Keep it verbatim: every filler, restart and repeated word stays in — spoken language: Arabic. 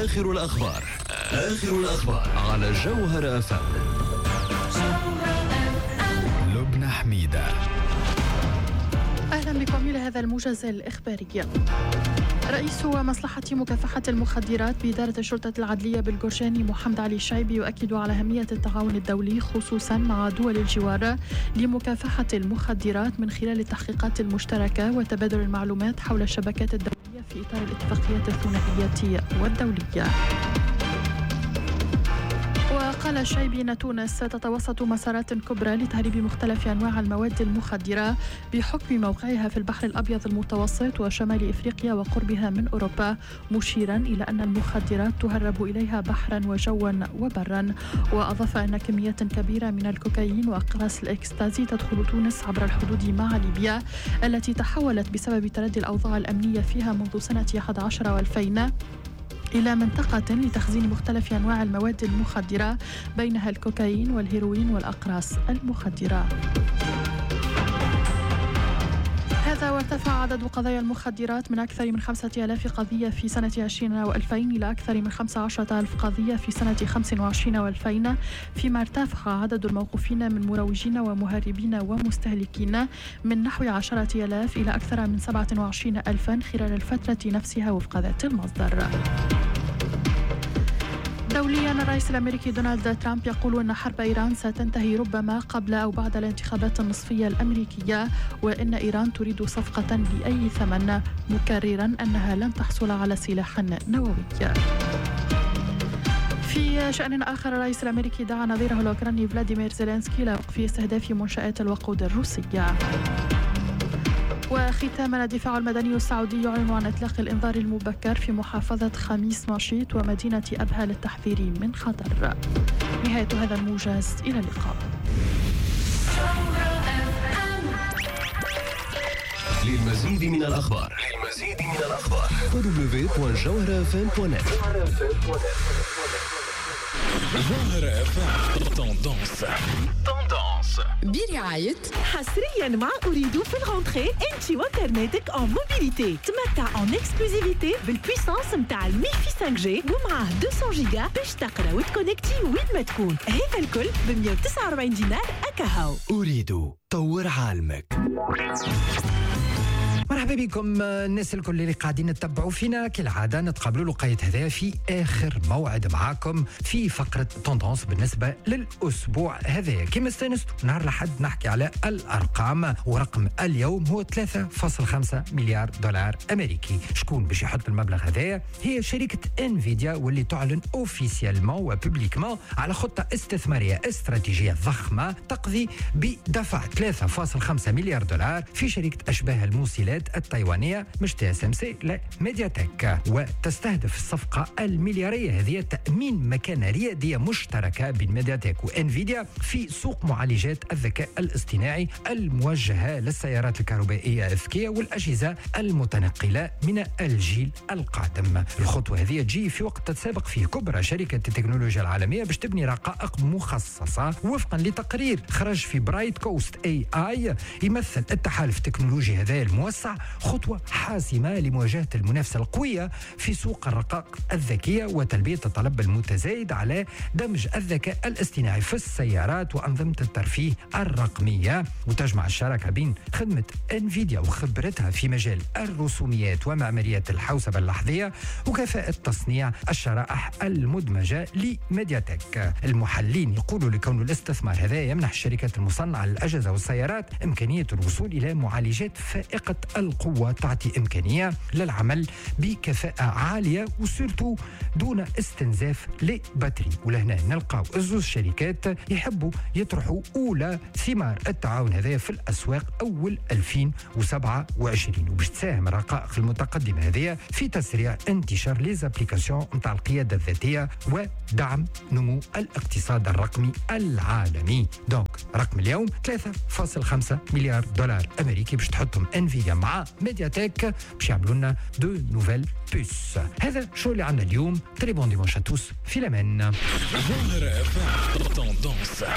آخر الأخبار آخر الأخبار على جوهر أف أم. لبنى حميدة. أهلا بكم إلى هذا الموجز الإخباري. رئيس مصلحة مكافحة المخدرات بإدارة الشرطة العدلية بالجرجاني محمد علي الشعيبي يؤكد على أهمية التعاون الدولي خصوصا مع دول الجوار لمكافحة المخدرات من خلال التحقيقات المشتركة وتبادل المعلومات حول الشبكات الدولية في إطار الاتفاقيات الثنائية والدولية. وقال الشعيبي أن تونس تتوسط مسارات كبرى لتهريب مختلف أنواع المواد المخدرة بحكم موقعها في البحر الأبيض المتوسط وشمال إفريقيا وقربها من أوروبا، مشيرا إلى أن المخدرات تهرب إليها بحرا وجوا وبرا. وأضاف أن كميات كبيرة من الكوكايين وأقراص الإكستازي تدخل تونس عبر الحدود مع ليبيا التي تحولت بسبب تردي الأوضاع الأمنية فيها منذ سنة أحد عشر وألفين إلى منطقة لتخزين مختلف أنواع المواد المخدرة بينها الكوكايين والهيروين والأقراص المخدرة. هذا وارتفع عدد قضايا المخدرات من أكثر من خمسة آلاف قضية في سنة عشرين وألفين إلى أكثر من خمسة عشر ألف قضية في سنة خمس وعشرين وألفين، فيما ارتفع عدد الموقوفين من مروجين ومهربين ومستهلكين من نحو عشرة آلاف إلى أكثر من سبعة وعشرين ألفا خلال الفترة نفسها وفق ذات المصدر. دوليا، الرئيس الأمريكي دونالد ترامب يقول أن حرب إيران ستنتهي ربما قبل أو بعد الانتخابات النصفية الأمريكية، وأن إيران تريد صفقة بأي ثمن، مكررا أنها لن تحصل على سلاح نووي. في شأن آخر، الرئيس الأمريكي دعا نظيره الأوكراني فلاديمير زيلينسكي إلى وقف استهداف منشآت الوقود الروسية. وختاما، الدفاع المدني السعودي يعلن عن إطلاق الإنذار المبكر في محافظة خميس مشيط ومدينة أبها للتحذير من خطر. نهاية هذا الموجز، إلى اللقاء. للمزيد من الأخبار للمزيد من الأخبار دبليو دوت جوهر أف إم دوت نت. جوهر أف إم توندونس توندونس برعاية حصريا مع أريد في الغونتري انت وانترنتك en موبيليتي. تمتع en اكسكلوزيفيتي بالبويسانس متاع المي في خمسة جي ومعاه مئتين جيجا باش تقرا وتكونكتي وين ما تكون. هذا الكل ب مئة وتسعة وأربعين دينار أكاهو. أريد طور عالمك. مرحبا بكم الناس الكل اللي قاعدين نتبعوا فينا. كالعادة نتقابلوا لقاية هذا في آخر موعد معاكم في فقرة توندونس بالنسبة للأسبوع هذا. كما استانستوا نهار الأحد نحكي على الأرقام، ورقم اليوم هو ثلاثة فاصلة خمسة مليار دولار أمريكي. شكون باش يحط المبلغ هذا؟ هي شركة انفيديا، واللي تعلن اوفيسيالمون وببليكمون على خطة استثمارية استراتيجية ضخمة تقضي بدفع ثلاثة فاصلة خمسة مليار دولار في شركة أشباه الموصلات التايوانية مش تي اس ام سي لا ميدياتك. وتستهدف الصفقة المليارية هذه تأمين مكانة ريادية مشتركة بين ميدياتك وانفيديا في سوق معالجات الذكاء الاصطناعي الموجهة للسيارات الكهربائية الذكية والأجهزة المتنقلة من الجيل القادم. الخطوة هذه تجي في وقت تتسابق فيه كبرى شركة التكنولوجيا العالمية باش تبني رقائق مخصصة. وفقا لتقرير خرج في برايت كوست اي اي يمثل التحالف التكنولوجي هذا الموسع خطوة حاسمة لمواجهة المنافسة القوية في سوق الرقائق الذكية وتلبية الطلب المتزايد على دمج الذكاء الاصطناعي في السيارات وأنظمة الترفيه الرقمية. وتجمع الشراكة بين خدمة انفيديا وخبرتها في مجال الرسوميات ومعماريات الحوسبة اللحظية وكفاءة تصنيع الشرائح المدمجة لميدياتك. المحللين يقولوا لكون الاستثمار هذا يمنح الشركات المصنعة للأجهزة والسيارات إمكانية الوصول إلى معالجات فائقة القوة تعطي إمكانية للعمل بكفاءة عالية وسورتو دون استنزاف لباتري. ولهنا نلقاو الزوز شركات يحبوا يطرحوا أولى ثمار التعاون هذا في الأسواق أول ألفين وسبعة وعشرين، وباش تساهم الرقائق المتقدمة هذه في تسريع انتشار ليزابليكاسيون متاع القيادة الذاتية ودعم نمو الاقتصاد الرقمي العالمي. دونك رقم اليوم ثلاثة فاصلة خمسة مليار دولار أمريكي باش تحطهم انفيديا مع ميدياتك باش يعملوا لنا دو نوفيل بوس. هذا شو اللي عندنا اليوم. تري بون ديمونش ا توس، في الامان.